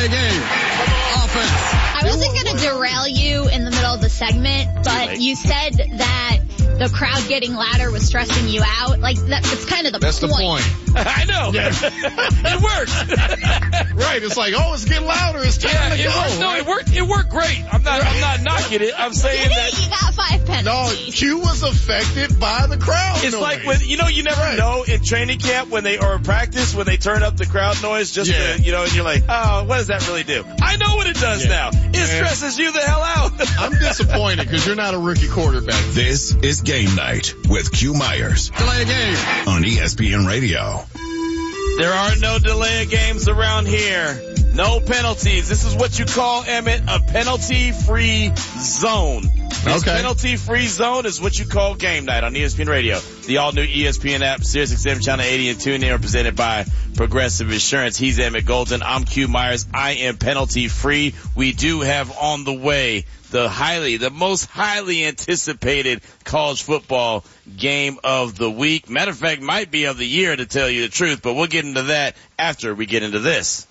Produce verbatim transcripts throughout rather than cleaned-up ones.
Delay game. Offense. I wasn't going to derail you in the middle of the segment, but you said that the crowd getting louder was stressing you out. Like, that, that's kind of the That's point. the point. I know. Yeah. It worked. Right. It's like, oh, it's getting louder. It's time Yeah, to it go. worked. No, it worked. It worked great. I'm not. I'm not knocking it. I'm saying Did that it? You got five No, penalties. Q was affected by the crowd it's noise. like when you know you never Right. know in training camp when they or in practice when they turn up the crowd noise just Yeah. to, you know, and you're like, oh, what does that really do? I know what it does Yeah. now. It Yeah. stresses you the hell out. I'm disappointed because you're not a rookie quarterback. This is Game Night with Q Myers Delay game. on E S P N Radio. There are no delay games around here. No penalties. This is what you call, Emmett, a penalty-free zone. This Okay. penalty-free zone is what you call Game Night on E S P N Radio. The all-new E S P N app, Sirius X M Channel eighty and TuneIn are presented by Progressive Insurance. He's Emmett Golden. I'm Q Myers. I am penalty-free. We do have on the way the highly, the most highly anticipated college football game of the week. Matter of fact, might be of the year to tell you the truth, but we'll get into that after we get into this.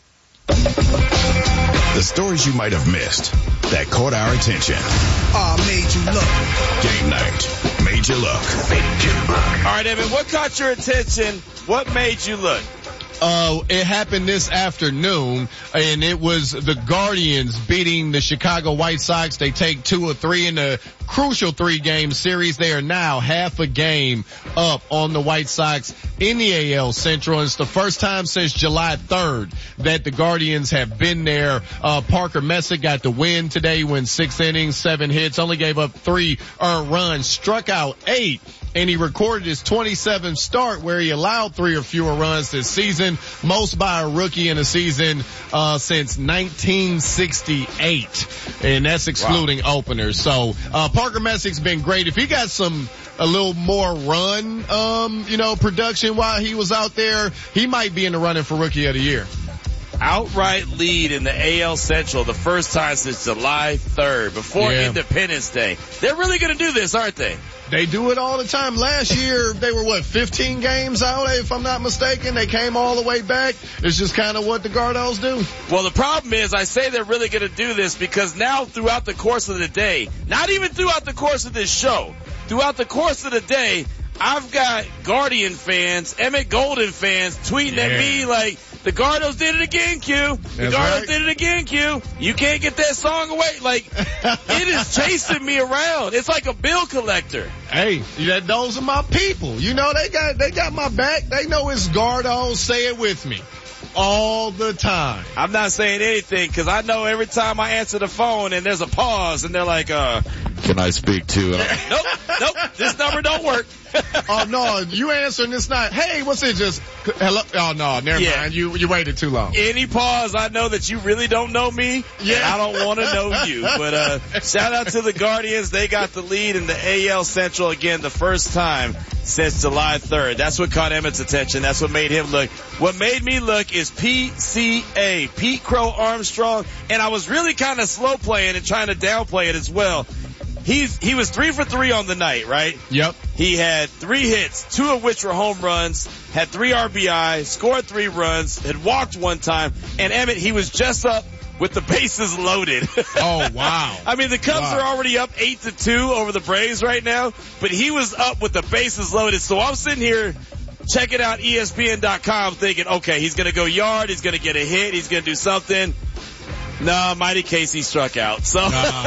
The stories you might have missed that caught our attention. Oh, made you look. Game Night made you look. Made you look. All right, Evan, what caught your attention? What made you look? Uh, it happened this afternoon, and it was the Guardians beating the Chicago White Sox. They take two or three in the crucial three-game series. They are now half a game up on the White Sox in the A L Central. It's the first time since July third that the Guardians have been there. Uh, Parker Messick got the win today, went six innings, seven hits, only gave up three earned runs, struck out eight. And he recorded his twenty-seventh start where he allowed three or fewer runs this season, most by a rookie in a season uh since nineteen sixty-eight, and that's excluding wow. openers. So uh Parker Messick's been great. If he got some a little more run um you know production while he was out there, he might be in the running for Rookie of the Year. Outright lead in the A L Central, the first time since July third, before Yeah. Independence Day. They're really going to do this, aren't they? They do it all the time. Last year, they were, what, fifteen games out, if I'm not mistaken? They came all the way back. It's just kind of what the Gardos do. Well, the problem is, I say they're really going to do this because now throughout the course of the day, not even throughout the course of this show, throughout the course of the day, I've got Guardian fans, Emmett Golden fans tweeting Yeah. at me like, the Gardos did it again, Q. The That's Gardos right. did it again, Q. You can't get that song away. Like, it is chasing me around. It's like a bill collector. Hey, that, those are my people. You know, they got, they got my back. They know it's Gardos. Say it with me. All the time. I'm not saying anything because I know every time I answer the phone and there's a pause and they're like, uh, can I speak to? And I'm like, nope, nope, this number don't work. Oh no, you answering it's not, hey, what's it just, hello? Oh no, never Yeah. mind. You, you waited too long. Any pause, I know that you really don't know me. Yeah. And I don't want to know you. But, uh, shout out to the Guardians. They got the lead in the A L Central again the first time since July third. That's what caught Emmett's attention. That's what made him look. What made me look is P C A, Pete Crow Armstrong. And I was really kind of slow playing and trying to downplay it as well. He's, he was three for three on the night, right? Yep. He had three hits, two of which were home runs, had three R B I, scored three runs, had walked one time, and Emmett, he was just up with the bases loaded. Oh, wow. I mean, the Cubs Wow. are already up eight to two over the Braves right now, but he was up with the bases loaded. So I'm sitting here checking out E S P N dot com thinking, okay, he's going to go yard, he's going to get a hit, he's going to do something. No, Mighty Casey struck out. So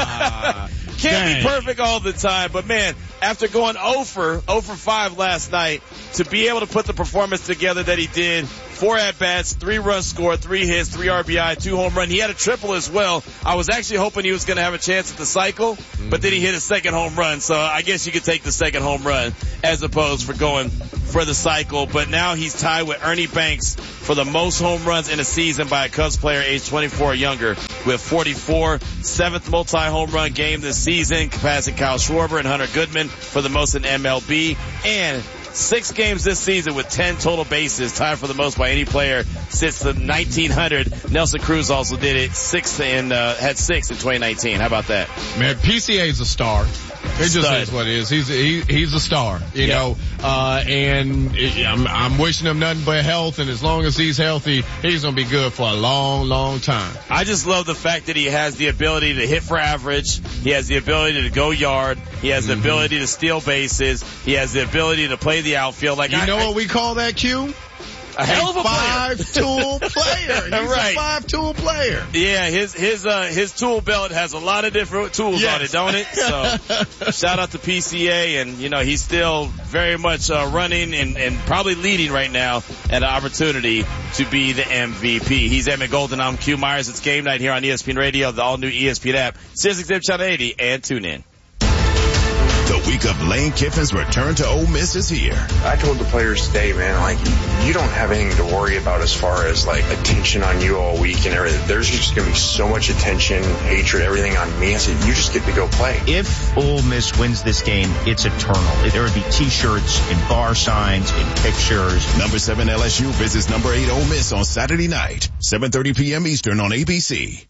Ah, can't dang. be perfect all the time. But, man, after going oh for five last night, to be able to put the performance together that he did, four at-bats, three runs scored, three hits, three R B I, two home run. He had a triple as well. I was actually hoping he was going to have a chance at the cycle, but then he hit a second home run. So I guess you could take the second home run as opposed for going for the cycle. But now he's tied with Ernie Banks for the most home runs in a season by a Cubs player age twenty-four or younger with forty-four. Seventh multi-home run game this season, passing Kyle Schwarber and Hunter Goodman for the most in M L B. And six games this season with ten total bases, tied for the most by any player since the nineteen hundred. Nelson Cruz also did it. Six in, uh, had six in twenty nineteen. How about that? Man, P C A is a star. It just Stud. is what it is. He's he, he's a star, you Yeah. know. Uh, and it, I'm I'm wishing him nothing but health. And as long as he's healthy, he's gonna be good for a long, long time. I just love the fact that he has the ability to hit for average. He has the ability to go yard. He has the Mm-hmm. ability to steal bases. He has the ability to play the outfield. Like You I, know I, what we call that, Q? a hell of a player. Five-tool player. He's Right. a five-tool player. Yeah, his his uh his tool belt has a lot of different tools Yes. on it, don't it? So shout out to P C A, and you know he's still very much uh, running and and probably leading right now at an opportunity to be the M V P. He's Emmett Golden. I'm Q Myers. It's game night here on E S P N Radio, the all new E S P N app, SiriusXM Channel eighty, and tune in. The week of Lane Kiffin's return to Ole Miss is here. I told the players today, man, like, you don't have anything to worry about as far as, like, attention on you all week and everything. There's just going to be so much attention, hatred, everything on me. I said, you just get to go play. If Ole Miss wins this game, it's eternal. There would be T-shirts and bar signs and pictures. Number seven L S U visits number eight Ole Miss on Saturday night, seven thirty p.m. Eastern on A B C.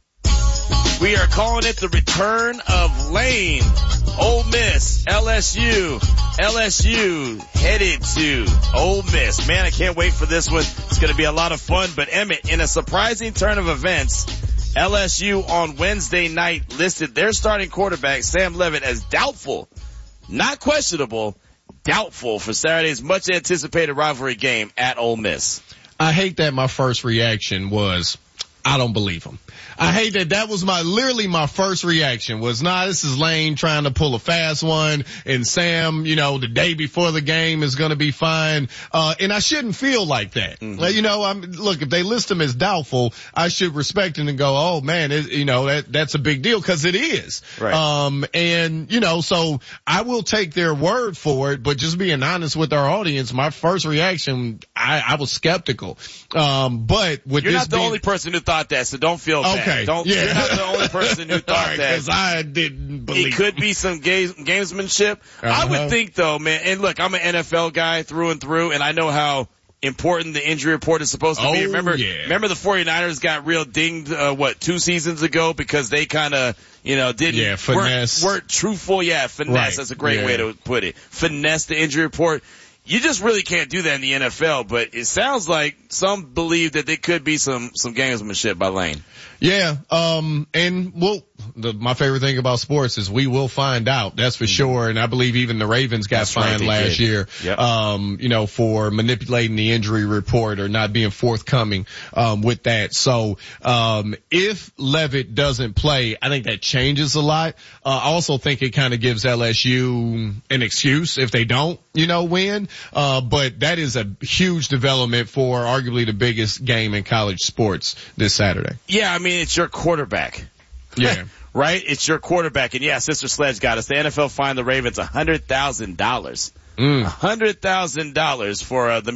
We are calling it the return of Lane. Ole Miss, L S U, L S U headed to Ole Miss. Man, I can't wait for this one. It's going to be a lot of fun. But Emmett, in a surprising turn of events, L S U on Wednesday night listed their starting quarterback, Sam Leavitt, as doubtful, not questionable, doubtful for Saturday's much anticipated rivalry game at Ole Miss. I hate that my first reaction was, I don't believe him. I hate that that was my, literally my first reaction was, nah, this is Lane trying to pull a fast one, and Sam, you know, the day before the game is gonna be fine. Uh, and I shouldn't feel like that. Mm-hmm. Like, you know, I'm, look, if they list him as doubtful, I should respect it and go, oh man, it, you know, that, that's a big deal, cause it is. Right. Um, and, you know, so I will take their word for it, but just being honest with our audience, my first reaction, I, I was skeptical. Um, but with You're this not the being, only person who thought that, so don't feel bad. Okay, Don't, yeah. You're not the only person who thought right, that. because I didn't believe It could be some ga- gamesmanship. I Uh-huh. would think though, man, and look, I'm an N F L guy through and through, and I know how important the injury report is supposed to Oh, be. Remember, yeah. remember the 49ers got real dinged, uh, what, two seasons ago because they kind of, you know, didn't, Yeah, finesse. weren't, weren't truthful. Yeah, finesse. Right, That's a great yeah. way to put it. Finesse the injury report. You just really can't do that in the N F L, but it sounds like some believe that there could be some, some gamesmanship by Lane. Yeah, um, and well, the, my favorite thing about sports is we will find out. That's for sure. And I believe even the Ravens got That's right, fined they last did. year, Yep. um, you know, for manipulating the injury report or not being forthcoming, um, with that. So, um, if Leavitt doesn't play, I think that changes a lot. Uh, I also think it kind of gives L S U an excuse if they don't, you know, win. Uh, but that is a huge development for arguably the biggest game in college sports this Saturday. Yeah, I mean, it's your quarterback. Yeah. Right? It's your quarterback. And yeah, Sister Sledge got us. The N F L fined the Ravens one hundred thousand dollars. Mm. one hundred thousand dollars for uh, the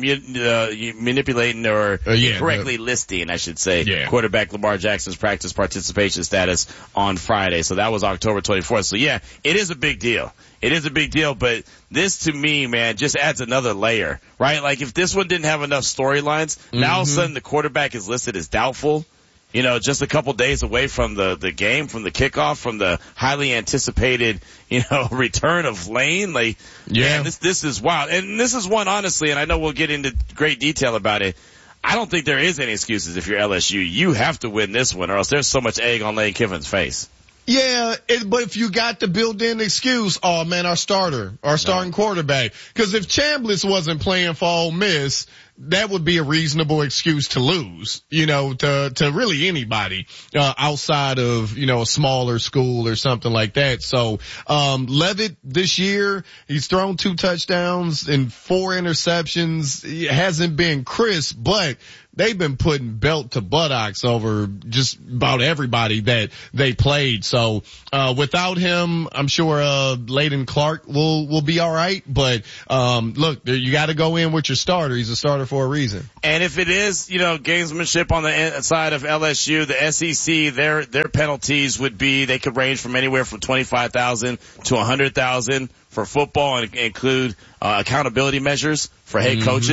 uh, manipulating or Uh, yeah, incorrectly listing, I should say, Yeah. quarterback Lamar Jackson's practice participation status on Friday. So that was October twenty-fourth. So yeah, it is a big deal. It is a big deal, but this to me, man, just adds another layer, right? Like if this one didn't have enough storylines, now all of a sudden the quarterback is listed as doubtful. You know, just a couple days away from the, the game, from the kickoff, from the highly anticipated, you know, return of Lane. Like, Yeah. man, this, this is wild. And this is one, honestly, and I know we'll get into great detail about it. I don't think there is any excuses if you're L S U. You have to win this one or else there's so much egg on Lane Kiffin's face. Yeah, it, but if you got the built-in excuse, oh man, our starter, our starting quarterback. Because if Chambliss wasn't playing for Ole Miss, that would be a reasonable excuse to lose, you know, to, to really anybody, uh, outside of, you know, a smaller school or something like that. So, um, Leavitt this year, he's thrown two touchdowns and four interceptions. He hasn't been crisp, but they've been putting belt to buttocks over just about everybody that they played. So, uh, without him, I'm sure, uh, Layden Clark will, will be all right. But, um, look, you got to go in with your starter. He's a starter for a reason. And if it is, you know, gamesmanship on the side of L S U, the S E C, their, their penalties would be, they could range from anywhere from twenty-five thousand to one hundred thousand for football and include, uh, accountability measures for head Mm-hmm. coaches.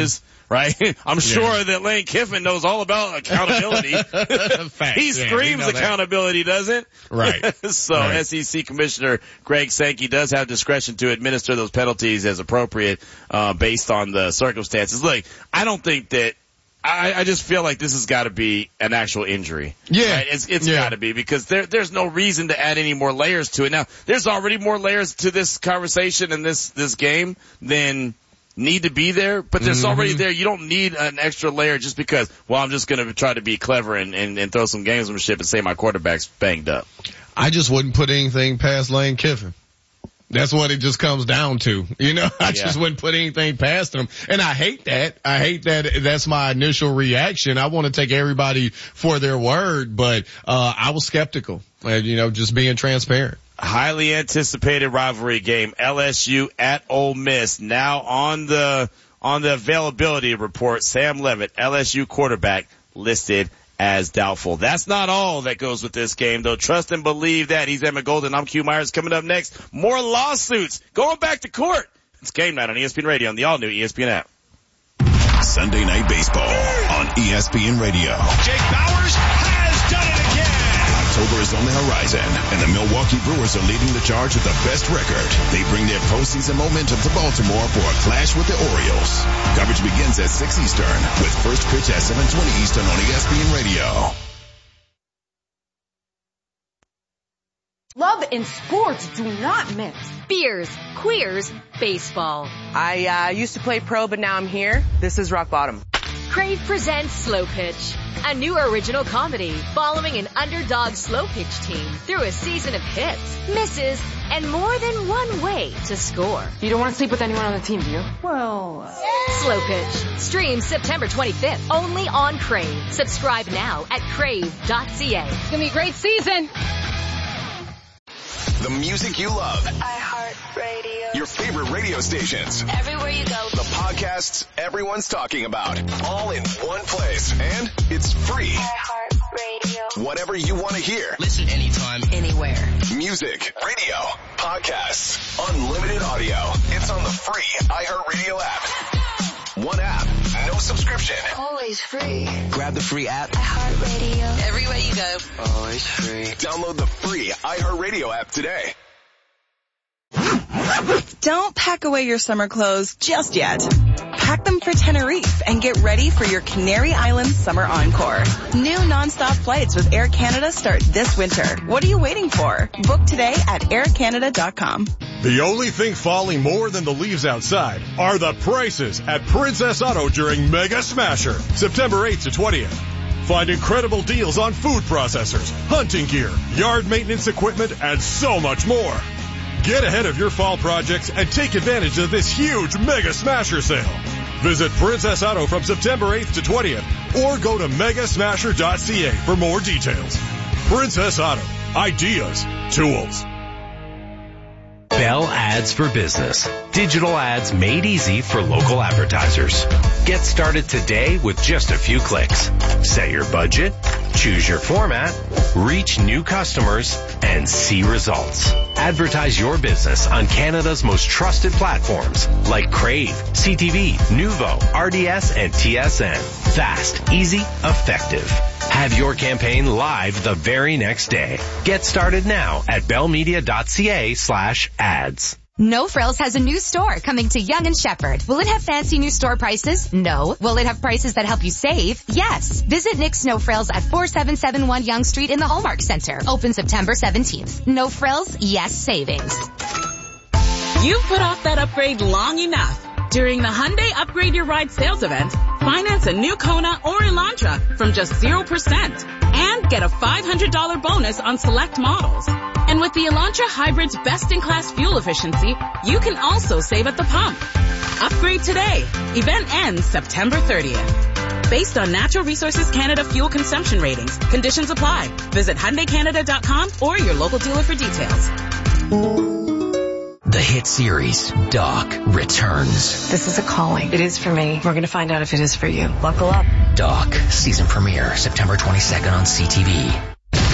right? I'm sure yeah. that Lane Kiffin knows all about accountability. He screams yeah, accountability, doesn't? Right. So right. S E C Commissioner Greg Sankey does have discretion to administer those penalties as appropriate, uh, based on the circumstances. Look, I don't think that I, I just feel like this has got to be an actual injury. Yeah. Right? It's, it's yeah. got to be because there, there's no reason to add any more layers to it. Now, there's already more layers to this conversation and this, this game than need to be there, but there's mm-hmm. already there. You don't need an extra layer just because, well, I'm just going to try to be clever and, and, and throw some gamesmanship and say my quarterback's banged up. I just wouldn't put anything past Lane Kiffin. That's what it just comes down to. You know, I yeah. just wouldn't put anything past them. And I hate that. I hate that that's my initial reaction. I want to take everybody for their word, but, uh, I was skeptical and, you know, just being transparent. Highly anticipated rivalry game. L S U at Ole Miss. Now on the, on the availability report, Sam Levitt, L S U quarterback, listed as doubtful. That's not all that goes with this game, though. Trust and believe that. He's Emmett Golden. I'm Q Myers. Coming up next, more lawsuits going back to court. It's game night on E S P N Radio on the all-new E S P N app. Sunday Night Baseball on E S P N Radio. Jake Bauers has done it again. October is on the horizon, and the Milwaukee Brewers are leading the charge with the best record. They bring their postseason momentum to Baltimore for a clash with the Orioles. Coverage begins at six Eastern, with first pitch at seven twenty Eastern on E S P N Radio. Love and sports do not mix. Beers, queers, baseball. I uh, used to play pro, but now I'm here. This is rock bottom. Crave presents Slow Pitch, a new original comedy following an underdog slow pitch team through a season of hits, misses, and more than one way to score. You don't want to sleep with anyone on the team, do you? Well, uh... Slow Pitch streams September twenty-fifth only on Crave. Subscribe now at crave dot c a. It's going to be a great season. The music you love. iHeartRadio. Your favorite radio stations. Everywhere you go. The podcasts everyone's talking about. All in one place. And it's free. iHeartRadio. Whatever you want to hear. Listen anytime, anywhere. Music, radio, podcasts, unlimited audio. It's on the free iHeartRadio app. One app, no subscription. Always free. Grab the free app. iHeartRadio. Everywhere you go. Always free. Download the free iHeartRadio app today. Don't pack away your summer clothes just yet. Pack them for Tenerife and get ready for your Canary Islands Summer Encore. New nonstop flights with Air Canada start this winter. What are you waiting for? Book today at air canada dot com. The only thing falling more than the leaves outside are the prices at Princess Auto during Mega Smasher, September eighth to twentieth. Find incredible deals on food processors, hunting gear, yard maintenance equipment, and so much more. Get ahead of your fall projects and take advantage of this huge Mega Smasher sale. Visit Princess Auto from September eighth to twentieth or go to mega smasher dot c a for more details. Princess Auto. Ideas. Tools. Bell Ads for Business. Digital ads made easy for local advertisers. Get started today with just a few clicks. Set your budget, choose your format, reach new customers, and see results. Advertise your business on Canada's most trusted platforms like Crave, C T V, Nuvo, R D S, and T S N. Fast, easy, effective. Have your campaign live the very next day. Get started now at bellmedia dot c a slash ads. No Frills has a new store coming to Yonge and Shepherd. Will it have fancy new store prices? No. Will it have prices that help you save? Yes. Visit Nick's No Frills at forty-seven seventy-one Yonge Street in the Hallmark Center. Open September seventeenth. No Frills, yes savings. You've put off that upgrade long enough. During the Hyundai Upgrade Your Ride sales event, finance a new Kona or Elantra from just zero percent and get a five hundred dollars bonus on select models. And with the Elantra Hybrid's best-in-class fuel efficiency, you can also save at the pump. Upgrade today. Event ends September thirtieth. Based on Natural Resources Canada fuel consumption ratings, conditions apply. Visit Hyundai Canada dot com or your local dealer for details. The hit series, Doc, returns. This is a calling. It is for me. We're going to find out if it is for you. Buckle up. Doc, season premiere, September twenty-second on C T V.